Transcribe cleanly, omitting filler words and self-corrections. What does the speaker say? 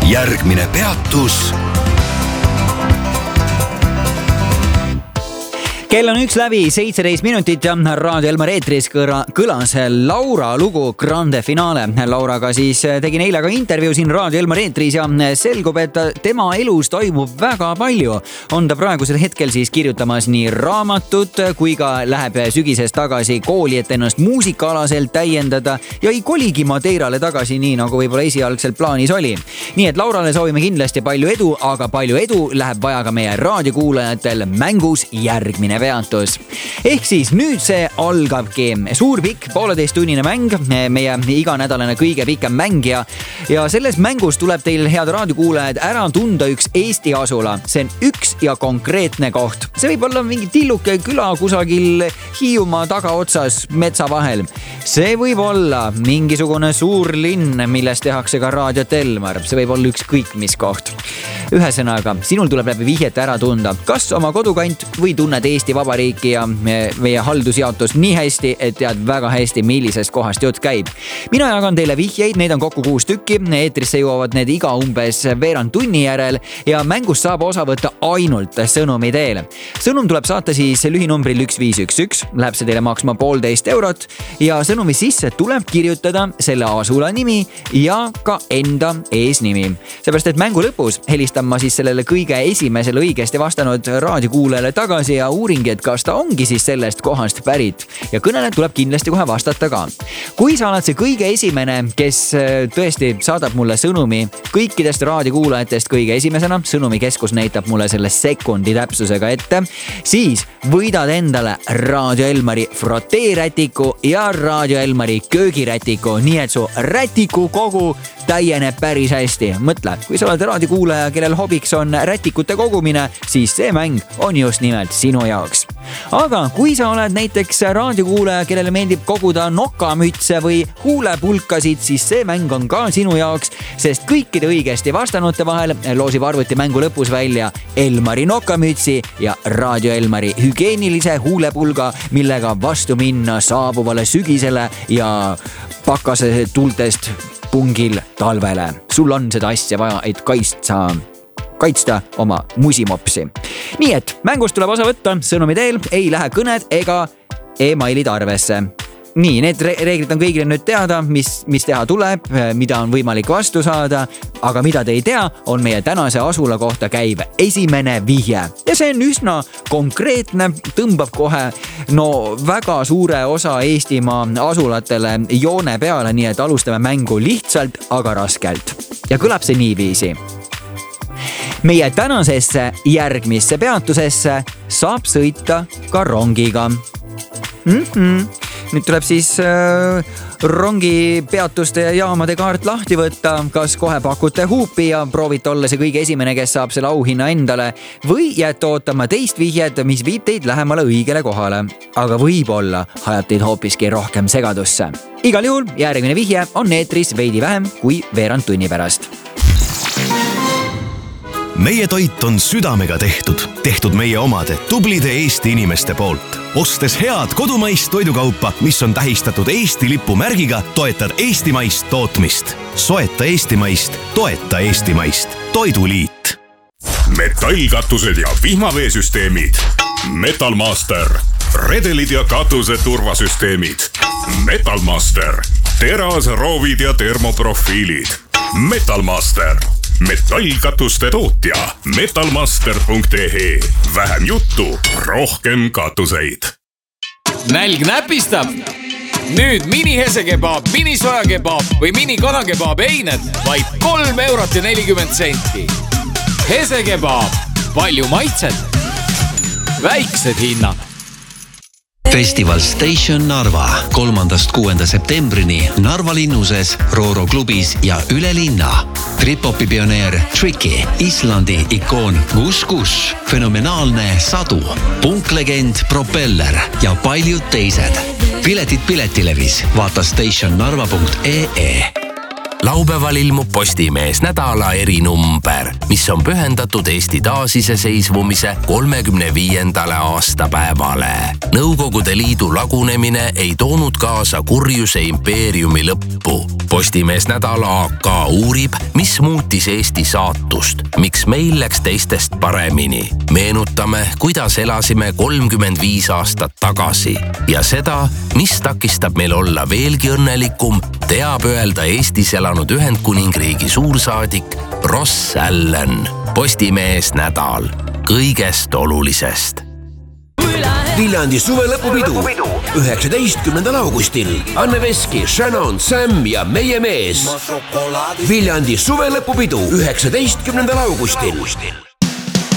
Järgmine peatus. Kell on 1:17 ja Raadio Elmar eetris kõlas Laura lugu Grande Finale. Lauraga siis tegin eile ka intervjuu siin Raadio Elmar eetris ja selgub, et tema elus toimub väga palju. On ta praegusel hetkel siis kirjutamas nii raamatut kui ka läheb sügisest tagasi kooli, et ennast muusikaalaselt täiendada ja ei koligi Madeirale tagasi nii, nagu võib-olla esialgselt plaanis oli. Nii et Laurale soovime kindlasti palju edu, aga palju edu läheb vaja ka meie raadiokuulajatel mängus järgmine peatus. Ehk siis nüüd see algabki suur pikk 1,5-tunnine mäng, meie iganädalane kõige pikem mäng ja selles mängus tuleb teil, head raadiokuulajad, ära tunda üks Eesti asula. See on üks ja konkreetne koht. See võib olla mingi tilluke küla kusagil Hiiumaa tagaotsas metsa vahel. See võib olla mingisugune suur linn, milles tehakse ka raadiot Elmar. See võib olla ükskõik mis koht. Ühesõnaga, sinul tuleb läbi vihjete ära tunda, kas oma kodukant või tunned Eesti Vabariiki ja meie haldusjaotust nii hästi, et tead väga hästi, millisest kohast jutt käib. Mina jagan teile vihjeid, neid on kokku 6 tükki. Eetrisse jõuavad need iga umbes veerand tunni järel ja mängust saab osa võtta ainult sõnumi teel. Sõnum tuleb saata siis lühinumbril 1511, läheb see teile maksma 1,5 eurot ja sõnumi sisse tuleb kirjutada selle asula nimi ja ka enda eesnimi. Seepärast, et mängu lõpus helistan ma siis sellele kõige esimesele õigesti vastanud raadiokuulajale tagasi ja uuringi, et kas ta ongi siis sellest kohast pärit ja kõnele tuleb kindlasti kohe vastata ka. Kui sa oled see kõige esimene, kes tõesti saadab mulle sõnumi kõikidest raadiokuulajatest kõige esimesena, sõnumi keskus näitab mulle selle sekundi täpsusega ette, siis võidad endale Raadio Elmari froteerätiku ja Raadio Elmari köögirätiku, nii et su rätiku kogu täieneb päris hästi. Mõtle, kui sa oled raadiokuulaja, kellel hobiks on rätikute kogumine, siis see mäng on just nimelt sinu jaoks. Aga kui sa oled näiteks raadiokuulaja, kellele meeldib koguda nokamütse või huulepulkasid, siis see mäng on ka sinu jaoks, sest kõikide õigesti vastanute vahel loosib arvuti mängu lõpus välja Elmari nokamütsi ja Raadio Elmari hügieenilise huulepulga, millega vastu minna saabuvale sügisele ja pakase tultest pungil talvele. Sul on seda asja vaja, et kaitsta oma musimopsi. Nii et mängust tuleb osa võtta sõnumi teel, ei lähe kõned ega e-mailid arvesse. Nii, need reeglid on kõigile nüüd teada, mis teha tuleb, mida on võimalik vastu saada, aga mida te ei tea, on meie tänase asula kohta käiv esimene vihje. Ja see on üsna konkreetne, tõmbab kohe väga suure osa Eestimaa asulatele joone peale, nii et alustame mängu lihtsalt, aga raskelt. Ja kõlab see niiviisi. Meie tänasesse järgmisse peatusesse saab sõita ka rongiga. Nüüd tuleb siis rongi peatuste ja jaamade kaart lahti võtta, kas kohe pakute huupi ja proovite olla see kõige esimene, kes saab selle auhinna endale või jääte ootama teist vihjet, mis viib teid lähemale õigele kohale. Aga võib-olla ajab teid hoopiski rohkem segadusse. Igal juhul järgmine vihje on eetris veidi vähem kui veerand tunni pärast. Meie toit on südamega tehtud meie omade tublide Eesti inimeste poolt. Ostes head kodumaist toidukaupa, mis on tähistatud Eesti lipu märgiga, toetad eestimaist tootmist. Soeta eestimaist, toeta eestimaist. Toiduliit. Metallkatused ja vihmaveesüsteemid. Metalmaster. Redelid ja katuse turvasüsteemid. Metalmaster. Teras, roovid ja termoprofiilid. Metalmaster. Metallkatuste tootja metalmaster.ee. Vähem juttu, rohkem katuseid. Nälg näpistab? Nüüd mini-hesekebab, mini-sojakebab või mini-kanakebaab eined vaid 3,40 €. Hesekebab, palju maitset, väiksed hinnad. Festival Station Narva 3.–6. septembrini Narva linnuses, Rooro klubis ja üle linna. Trip-hopi pioneer Tricky, Islandi ikoon Gus, fenomenaalne Sadu, punklegend Propeller ja paljud teised. Piletid Piletilevis, vaata stationnarva.ee. Laupäeval ilmub Postimees nädala erinumber, mis on pühendatud Eesti taasiseseisvumise 35. aastapäevale. Nõukogude Liidu lagunemine ei toonud kaasa kurjuse impeeriumi lõppu, Postimees nädala AK uurib, mis muutis Eesti saatust, miks meil läks teistest paremini. Meenutame, kuidas elasime 35 aastat tagasi ja seda, mis takistab meil olla veelgi õnnelikum, teab öelda Eestis elanud Ühendkuningriigi suursaadik Ross Allen. Postimees nädal kõigest olulisest. Viljandi suvelõpupidu 19. augustil. Anne Veski, Shannon, Sam ja meie mees. Viljandi suvelõpupidu 19. augustil.